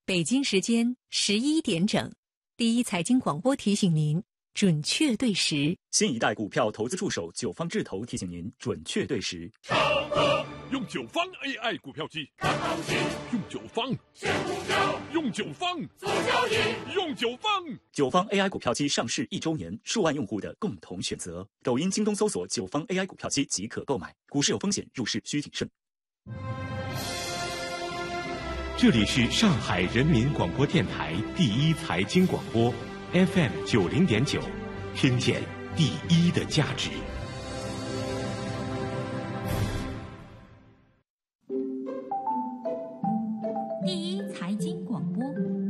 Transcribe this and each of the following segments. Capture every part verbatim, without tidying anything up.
北京时间十一点整，第一财经广播提醒您准确对时。 新一代股票投资助手九方智投提醒您准确对时。 唱歌用九方 A I 股票机，看行情用九方选股票，用九方做交易，用九方。 九方 A I 股票机上市一周年，数万用户的共同选择。抖音、京东搜索九方 A I 股票机即可购买。股市有风险，入市需谨慎。 这里是上海人民广播电台第一财经广播 F M 九零点九，听见第一的价值。 第一财经广播。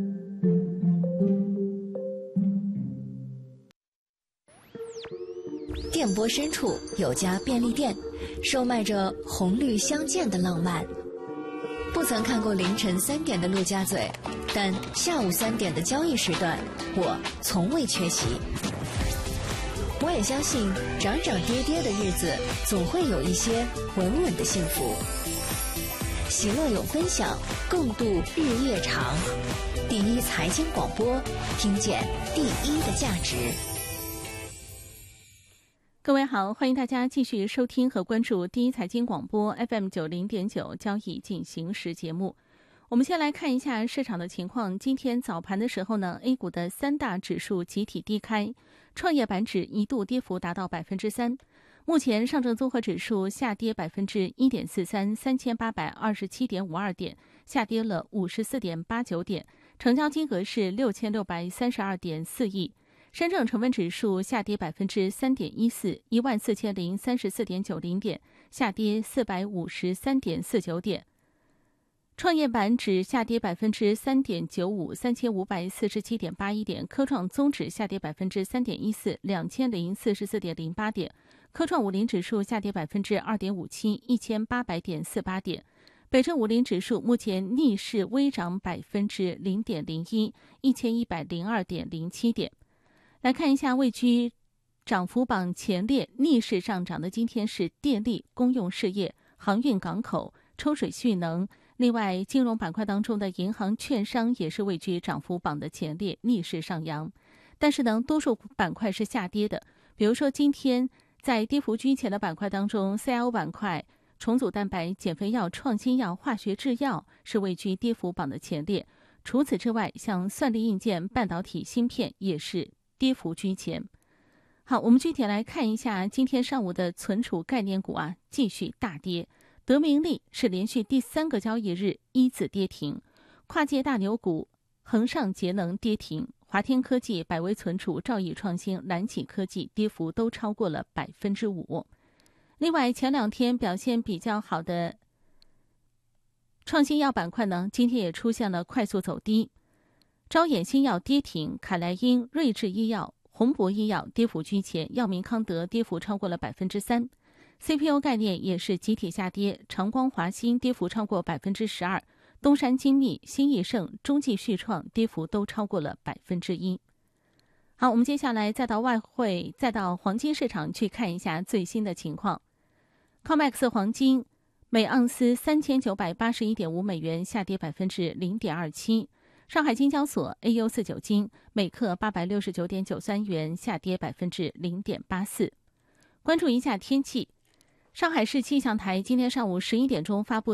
电波深处有家便利店，售卖着红绿相间的浪漫。不曾看过凌晨三点的陆家嘴，但下午三点的交易时段，我从未缺席。我也相信，涨涨跌跌的日子，总会有一些稳稳的幸福。喜乐有分享，共度日夜长。第一财经广播，听见第一的价值。 各位好，欢迎大家继续收听和关注第一财经广播 F M 九零点九交易进行时节目。我们先来看一下市场的情况。今天早盘的时候呢 ，A 股的三大指数集体低开，创业板指一度跌幅达到百分之三。目前上证综合指数下跌百分之一点四三，三千八百二十七点五二点，下跌了五十四点八九点，成交金额是六千六百三十二点四亿。深证成分指数下跌百分之三点一四，一万四千零三十四点九零点，下跌四百五十三点四九点。创业板指下跌百分之三点九五，三千五百四十七点八一点。科创综指下跌百分之三点一四，两千零四十四点零八点。科创五零指数下跌百分之二点五七，一千八百点四八点。北证五零指数目前逆势微涨百分之零点零一，一千一百零二点零七点。来看一下位居涨幅榜前列逆势上涨的，今天是电力、公用事业、航运港口、抽水蓄能。另外，金融板块当中的银行、券商也是位居涨幅榜的前列，逆势上扬。但是呢，多数板块是下跌的。比如说，今天在跌幅居前的板块当中 ，C I O 板块、重组蛋白、减肥药、创新药、化学制药是位居跌幅榜的前列。除此之外，像算力硬件、半导体、芯片也是跌幅居前。好，我们具体来看一下今天上午的存储概念股啊，继续大跌。德明利是连续第三个交易日一字跌停，跨界大牛股恒上节能跌停，华天科技、百威存储、兆易创新、蓝启科技跌幅都超过了百分之五。另外，前两天表现比较好的创新药板块呢，今天也出现了快速走低。招衍新药跌停，凯莱英、瑞智医药、宏博医药跌幅居前，药明康德跌幅超过了百分之三。C P U 概念也是集体下跌，长光华新跌幅超过百分之十二，东山精密、新易盛、中继续创跌幅都超过了百分之一。好，我们接下来再到外汇，再到黄金市场去看一下最新的情况。C O M E X 黄金每盎司三千九百八十一点五美元，下跌百分之零点二七。上海金交所 A U 四九金每克八百六十九点九三元，下跌百分之零点八四。关注一下天气。上海市气象台今天上午十一点钟发布